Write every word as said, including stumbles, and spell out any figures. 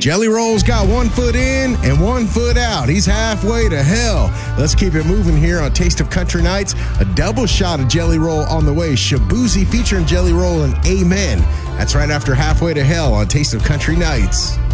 Jelly Roll's got one foot in and one foot out. He's halfway to hell. Let's keep it moving here on Taste of Country Nights. A double shot of Jelly Roll on the way. Shaboozey featuring Jelly Roll and Amen. That's right after Halfway to Hell on Taste of Country Nights.